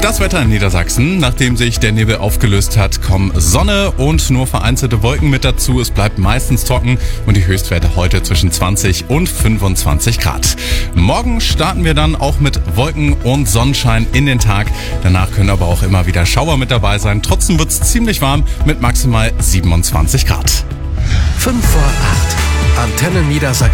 Das Wetter in Niedersachsen. Nachdem sich der Nebel aufgelöst hat, kommen Sonne und nur vereinzelte Wolken mit dazu. Es bleibt meistens trocken und die Höchstwerte heute zwischen 20 und 25 Grad. Morgen starten wir dann auch mit Wolken und Sonnenschein in den Tag. Danach können aber auch immer wieder Schauer mit dabei sein. Trotzdem wird es ziemlich warm mit maximal 27 Grad. 5 vor 8. Antenne Niedersachsen.